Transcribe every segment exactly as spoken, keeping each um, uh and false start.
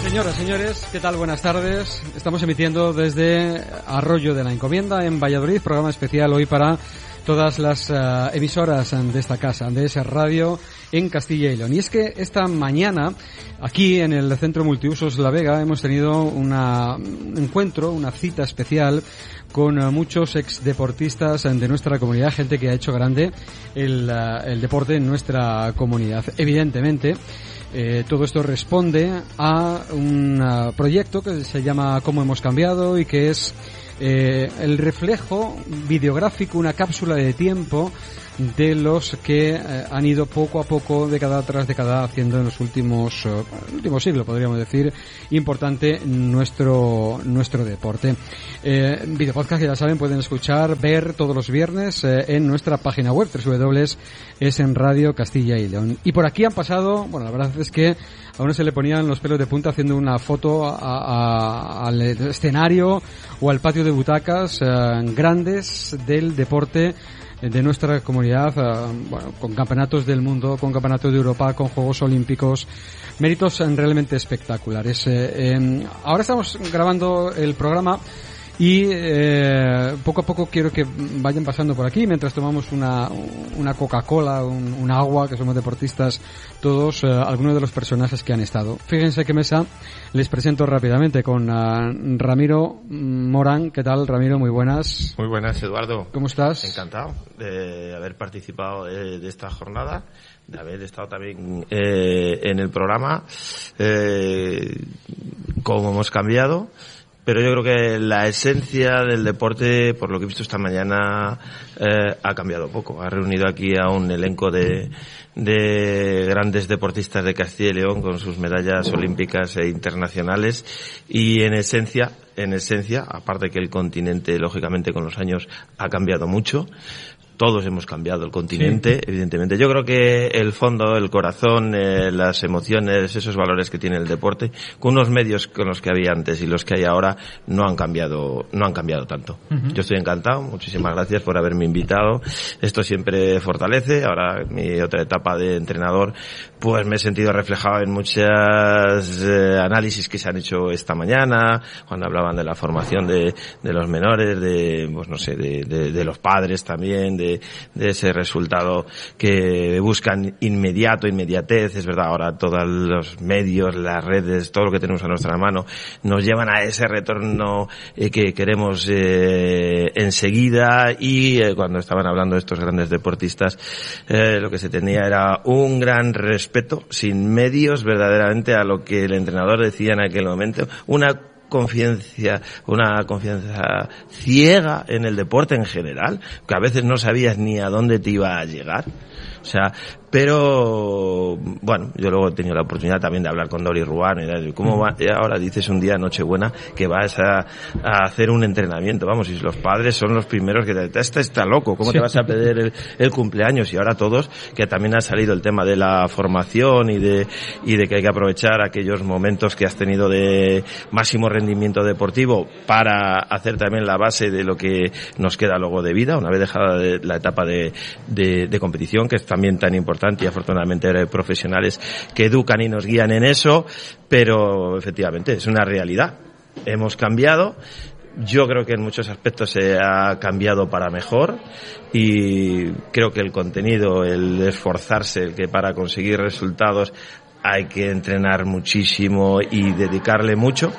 Señoras, señores, ¿qué tal? Buenas tardes. Estamos emitiendo desde Arroyo de la Encomienda, en Valladolid, programa especial hoy para todas las uh, emisoras de esta casa, de esa radio en Castilla y León. Y es que esta mañana, aquí en el Centro Multiusos La Vega, hemos tenido una, un encuentro, una cita especial con uh, muchos exdeportistas de nuestra comunidad, gente que ha hecho grande el, uh, el deporte en nuestra comunidad. Evidentemente, Eh, todo esto responde a un uh, proyecto que se llama Cómo hemos cambiado y que es eh, el reflejo videográfico, una cápsula de tiempo de los que eh, han ido poco a poco, década tras década, haciendo en los últimos uh, último siglo, podríamos decir, importante nuestro nuestro deporte. Eh, videopodcast que ya saben pueden escuchar, ver todos los viernes eh, en nuestra página web doble u doble u doble u punto es en Radio Castilla y León. Y por aquí han pasado, bueno, la verdad es que a uno se le ponían los pelos de punta haciendo una foto a, a, al escenario o al patio de butacas eh, grandes del deporte de nuestra comunidad, uh, bueno, con campeonatos del mundo, con campeonatos de Europa, con Juegos Olímpicos, méritos realmente espectaculares. Eh, eh, ahora estamos grabando el programa y eh, poco a poco quiero que vayan pasando por aquí mientras tomamos una, una Coca-Cola, un, un agua, que somos deportistas todos, eh, algunos de los personajes que han estado. Fíjense qué mesa les presento rápidamente con uh, Ramiro Morán. ¿Qué tal, Ramiro? Muy buenas. Muy buenas, Eduardo. ¿Cómo estás? Encantado de haber participado de, de esta jornada, de haber estado también eh, en el programa, eh, cómo hemos cambiado. Pero yo creo que la esencia del deporte, por lo que he visto esta mañana, eh, ha cambiado poco. Ha reunido aquí a un elenco de, de grandes deportistas de Castilla y León con sus medallas olímpicas e internacionales y en esencia, en esencia, aparte que el continente, lógicamente, con los años ha cambiado mucho. Todos hemos cambiado el continente, sí. Evidentemente. Yo creo que el fondo, el corazón, eh, las emociones, esos valores que tiene el deporte, con unos medios con los que había antes y los que hay ahora, no han cambiado, no han cambiado tanto. Uh-huh. Yo estoy encantado. Muchísimas gracias por haberme invitado. Esto siempre fortalece. Ahora, en mi otra etapa de entrenador, pues me he sentido reflejado en muchas eh, análisis que se han hecho esta mañana, cuando hablaban de la formación de, de los menores, de, pues no sé, de, de, de los padres también, de de ese resultado que buscan inmediato, inmediatez. Es verdad, ahora todos los medios, las redes, todo lo que tenemos a nuestra mano nos llevan a ese retorno eh, que queremos eh, enseguida y eh, cuando estaban hablando de estos grandes deportistas eh, lo que se tenía era un gran respeto, sin medios, verdaderamente a lo que el entrenador decía en aquel momento, una confianza, una confianza ciega en el deporte en general, que a veces no sabías ni a dónde te iba a llegar. O sea, pero bueno, yo luego he tenido la oportunidad también de hablar con Dori Ruano y de cómo va, ahora dices un día Nochebuena que vas a, a hacer un entrenamiento, vamos, y los padres son los primeros que te, este está loco, ¿cómo sí. te vas a pedir el, el cumpleaños? Y ahora todos, que también ha salido el tema de la formación y de, y de que hay que aprovechar aquellos momentos que has tenido de máximo rendimiento deportivo para hacer también la base de lo que nos queda luego de vida, una vez dejada de, la etapa de, de, de competición, que es también tan importante, y afortunadamente hay profesionales que educan y nos guían en eso, pero efectivamente es una realidad. Hemos cambiado. Yo creo que en muchos aspectos se ha cambiado para mejor y creo que el contenido, el esforzarse, el que para conseguir resultados hay que entrenar muchísimo y dedicarle mucho.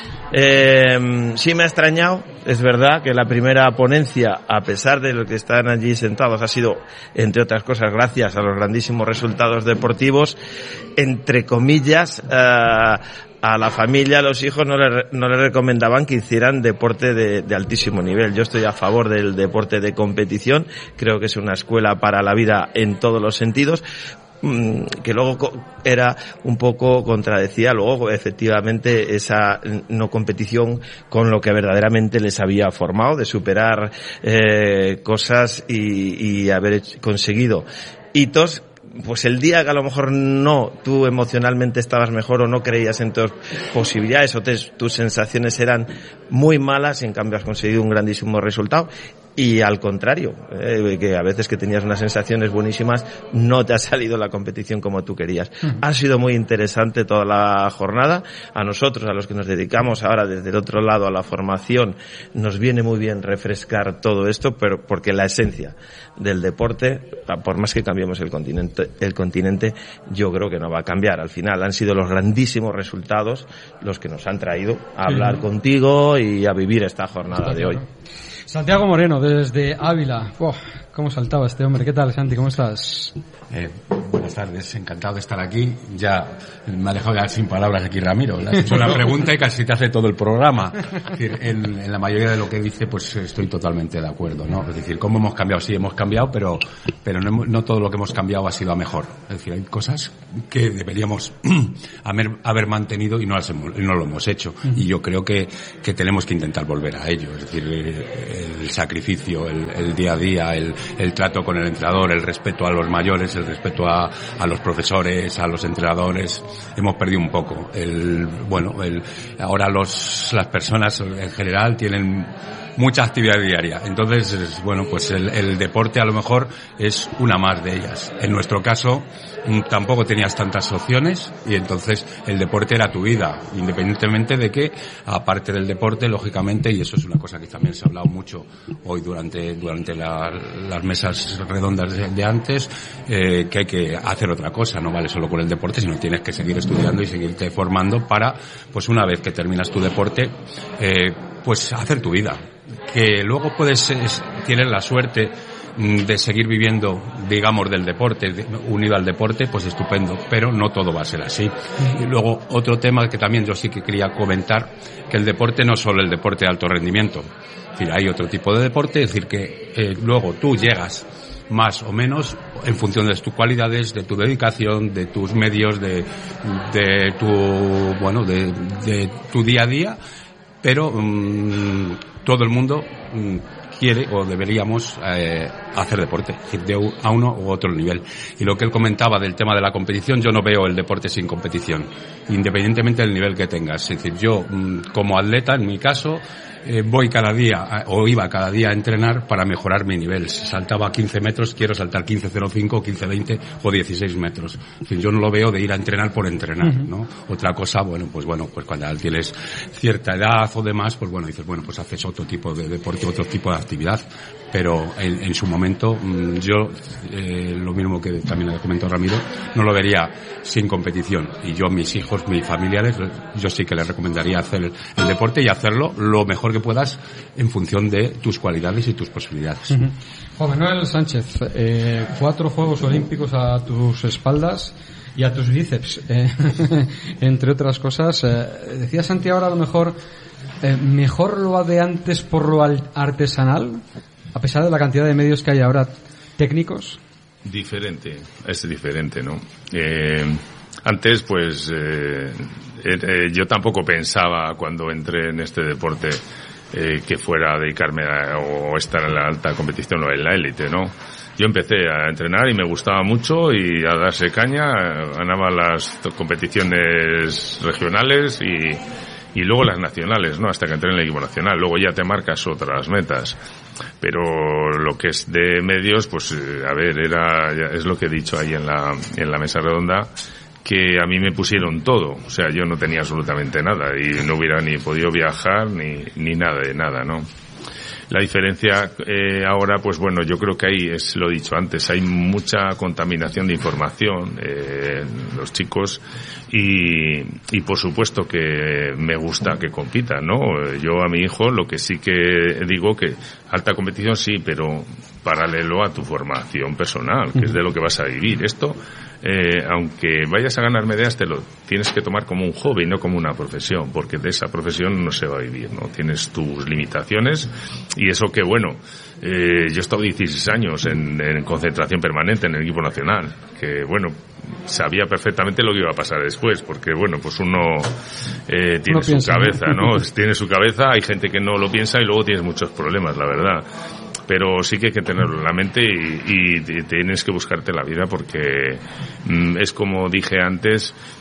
Eh, sí me ha extrañado, es verdad que la primera ponencia, a pesar de lo que están allí sentados, ha sido, entre otras cosas, gracias a los grandísimos resultados deportivos, entre comillas, eh, a la familia, a los hijos no le, no le recomendaban que hicieran deporte de, de altísimo nivel. Yo estoy a favor del deporte de competición, creo que es una escuela para la vida en todos los sentidos, que luego era un poco contradecía luego efectivamente esa no competición con lo que verdaderamente les había formado, de superar eh, cosas y, y haber conseguido hitos. Pues el día que a lo mejor no, tú emocionalmente estabas mejor o no creías en tus posibilidades o te, tus sensaciones eran muy malas, en cambio has conseguido un grandísimo resultado. y al contrario, eh, que a veces que tenías unas sensaciones buenísimas, no te ha salido la competición como tú querías. Uh-huh. Ha sido muy interesante toda la jornada. A nosotros, a los que nos dedicamos ahora desde el otro lado a la formación, nos viene muy bien refrescar todo esto, pero porque la esencia del deporte, por más que cambiemos el continente, el continente, yo creo que no va a cambiar. Al final han sido los grandísimos resultados los que nos han traído a hablar uh-huh. contigo y a vivir esta jornada de hoy. Santiago Moreno, desde Ávila. Uf, cómo saltaba este hombre. ¿Qué tal, Santi? ¿Cómo estás? Eh, buenas tardes, encantado de estar aquí. Ya me ha dejado ya sin palabras aquí Ramiro. Le has hecho la pregunta y casi te hace todo el programa. Es decir, en, en la mayoría de lo que dice, pues estoy totalmente de acuerdo, ¿no? Es decir, ¿cómo hemos cambiado? Sí, hemos cambiado, pero pero no, no todo lo que hemos cambiado ha sido a mejor. Es decir, hay cosas que deberíamos haber, haber mantenido y no, las hemos, no lo hemos hecho. Y yo creo que, que tenemos que intentar volver a ello. Es decir, el sacrificio, el, el día a día, el, el trato con el entrenador, el respeto a los mayores, el respeto a, a los profesores, a los entrenadores. Hemos perdido un poco. El, bueno, el, ahora los, las personas en general tienen mucha actividad diaria. Entonces, bueno, pues el, el deporte a lo mejor es una más de ellas. En nuestro caso, tampoco tenías tantas opciones y entonces el deporte era tu vida, independientemente de que, aparte del deporte, lógicamente, y eso es una cosa que también se ha hablado mucho hoy durante durante la, las mesas redondas de, de antes, eh, que hay que hacer otra cosa, no vale solo con el deporte, sino tienes que seguir estudiando y seguirte formando para, pues una vez que terminas tu deporte, eh, pues hacer tu vida. Que luego puedes, es, tienes la suerte de seguir viviendo, digamos, del deporte, de, unido al deporte, pues estupendo, pero no todo va a ser así. Y luego, otro tema que también yo sí que quería comentar, que el deporte no es solo el deporte de alto rendimiento. Es decir, hay otro tipo de deporte, es decir, que eh, luego tú llegas más o menos en función de tus cualidades, de tu dedicación, de tus medios, de, de tu, bueno, de, de tu día a día, pero mmm, todo el mundo mmm, quiere o deberíamos eh, hacer deporte, es decir, de a uno u otro nivel. Y lo que él comentaba del tema de la competición, yo no veo el deporte sin competición, independientemente del nivel que tengas. Es decir, yo mmm, como atleta, en mi caso, eh, voy cada día, o iba cada día a entrenar para mejorar mi nivel. Si saltaba quince metros, quiero saltar quince cero cinco, quince veinte o dieciséis metros. En fin, yo no lo veo de ir a entrenar por entrenar, uh-huh. ¿no? Otra cosa, bueno, pues bueno, pues cuando tienes cierta edad o demás, pues bueno, dices, bueno, pues haces otro tipo de deporte, otro tipo de actividad. Pero en, en su momento, yo, eh, lo mismo que también le comentó Ramiro, no lo vería sin competición. Y yo, mis hijos, mis familiares, yo sí que les recomendaría hacer el, el deporte y hacerlo lo mejor que puedas en función de tus cualidades y tus posibilidades. Uh-huh. Joven Noel Sánchez, eh, cuatro Juegos Olímpicos a tus espaldas y a tus bíceps, eh, entre otras cosas. Eh, decía Santi ahora a lo mejor, eh, mejor lo de antes por lo artesanal, a pesar de la cantidad de medios que hay ahora técnicos. Diferente, es diferente, ¿no? Eh, antes, pues, eh, eh, yo tampoco pensaba cuando entré en este deporte eh, que fuera a dedicarme a, o estar en la alta competición o en la élite, ¿no? Yo empecé a entrenar y me gustaba mucho y a darse caña, ganaba las competiciones regionales y, y luego las nacionales, ¿no? Hasta que entré en el equipo nacional. Luego ya te marcas otras metas. Pero lo que es de medios, pues, a ver, era, es lo que he dicho ahí en la, en la mesa redonda, que a mí me pusieron todo. O sea, yo no tenía absolutamente nada y no hubiera ni podido viajar ni, ni nada de nada, ¿no? La diferencia eh, ahora, pues bueno, yo creo que ahí, es lo he dicho antes, hay mucha contaminación de información, eh, los chicos, y, y por supuesto que me gusta que compitan, ¿no? Yo a mi hijo lo que sí que digo que alta competición sí, pero paralelo a tu formación personal, que es de lo que vas a vivir. Esto, eh, aunque vayas a ganar medallas, te lo tienes que tomar como un hobby, no como una profesión, porque de esa profesión no se va a vivir, ¿no? Tienes tus limitaciones y eso que, bueno, eh, yo he estado dieciséis años en, en concentración permanente en el equipo nacional, que, bueno, sabía perfectamente lo que iba a pasar después, porque, bueno, pues uno eh, tiene no su piensa, cabeza, ¿no? Tiene su cabeza, hay gente que no lo piensa y luego tienes muchos problemas, la verdad. Pero sí que hay que tenerlo en la mente y, y tienes que buscarte la vida porque mm, es como dije antes,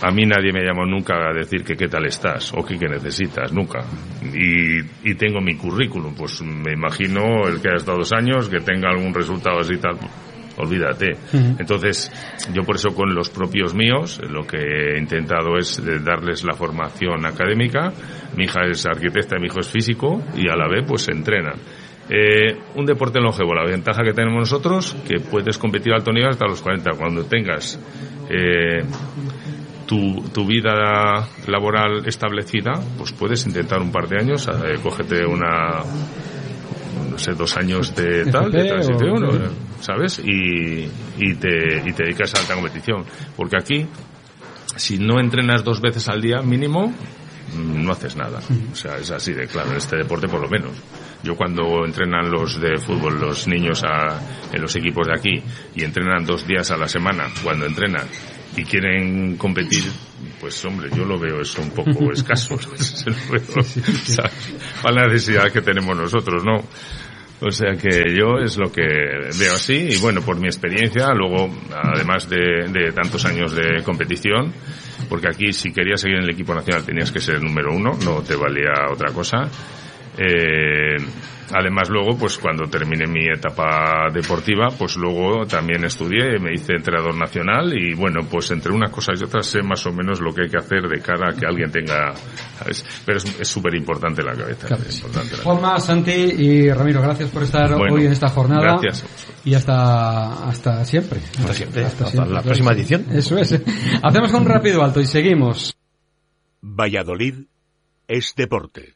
a mí nadie me llamó nunca a decir que qué tal estás o que qué necesitas, nunca. Y, y tengo mi currículum, pues me imagino el que ha estado dos años, que tenga algún resultado así tal, olvídate. Uh-huh. Entonces, yo por eso con los propios míos, lo que he intentado es darles la formación académica. Mi hija es arquitecta y mi hijo es físico, y a la vez pues se entrenan. Eh, un deporte longevo, la ventaja que tenemos nosotros, que puedes competir a alto nivel hasta los cuarenta. Cuando tengas eh, tu, tu vida laboral establecida, pues puedes intentar un par de años, eh, cógete una, no sé, dos años de tal, de transición, o, ¿sabes? Y, y, te, y te dedicas a alta competición. Porque aquí, si no entrenas dos veces al día mínimo, no haces nada. O sea, es así de claro, en este deporte por lo menos. Yo cuando entrenan los de fútbol, los niños a, en los equipos de aquí, y entrenan dos días a la semana, cuando entrenan y quieren competir, pues hombre, yo lo veo eso un poco escaso. Se lo veo, ¿sabes? Para la necesidad que tenemos nosotros, ¿no? O sea que yo es lo que veo así, y bueno, por mi experiencia, luego, además de, de tantos años de competición, porque aquí si querías seguir en el equipo nacional tenías que ser el número uno, no te valía otra cosa. Eh, además luego, pues cuando terminé mi etapa deportiva, pues luego también estudié, me hice entrenador nacional, y bueno, pues entre unas cosas y otras sé más o menos lo que hay que hacer de cara a que alguien tenga, ¿sabes? Pero es súper importante la cabeza. Claro. Juanma, Santi y Ramiro, gracias por estar bueno, hoy en esta jornada. Gracias. Y hasta hasta siempre. Hasta siempre. Hasta, hasta siempre. La próxima edición. Eso es. Hacemos un rápido alto y seguimos. Valladolid es deporte.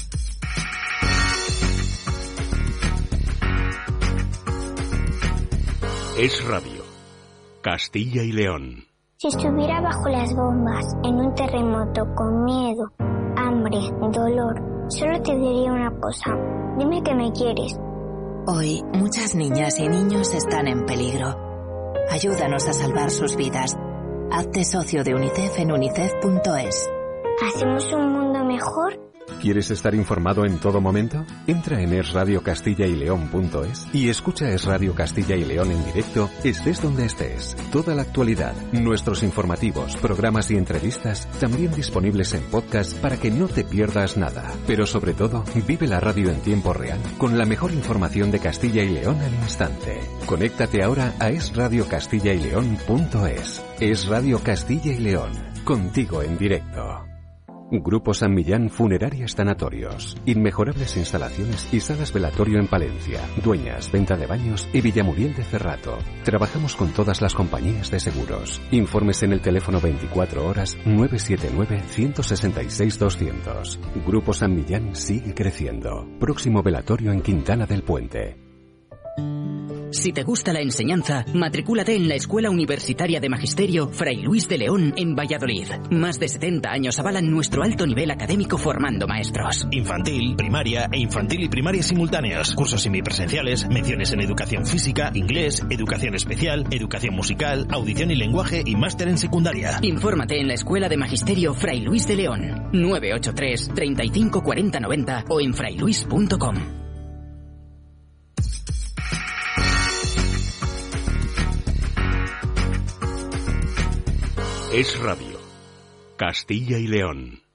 Es radio. Castilla y León. Si estuviera bajo las bombas, en un terremoto, con miedo, hambre, dolor, solo te diría una cosa. Dime que me quieres. Hoy, muchas niñas y niños están en peligro. Ayúdanos a salvar sus vidas. Hazte socio de UNICEF en unicef punto es. ¿Hacemos un mundo mejor? ¿Quieres estar informado en todo momento? Entra en es radio castilla y león punto es y escucha Es Radio Castilla y León en directo, estés donde estés. Toda la actualidad, nuestros informativos, programas y entrevistas, también disponibles en podcast para que no te pierdas nada. Pero sobre todo, vive la radio en tiempo real, con la mejor información de Castilla y León al instante. Conéctate ahora a es radio castilla y león punto es. Es Radio Castilla y León, contigo en directo. Grupo San Millán Funerarias Tanatorios. Inmejorables instalaciones y salas velatorio en Palencia, Dueñas, Venta de Baños y Villamuriel de Cerrato. Trabajamos con todas las compañías de seguros. Informes en el teléfono veinticuatro horas nueve siete nueve, uno seis seis, doscientos. Grupo San Millán sigue creciendo. Próximo velatorio en Quintana del Puente. Si te gusta la enseñanza, matricúlate en la Escuela Universitaria de Magisterio Fray Luis de León en Valladolid. Más de setenta años avalan nuestro alto nivel académico formando maestros. Infantil, primaria e infantil y primaria simultáneas. Cursos semipresenciales, menciones en educación física, inglés, educación especial, educación musical, audición y lenguaje y máster en secundaria. Infórmate en la Escuela de Magisterio Fray Luis de León. nueve ocho tres, treinta y cinco, cuarenta, noventa o en frailuis punto com. Es radio. Castilla y León.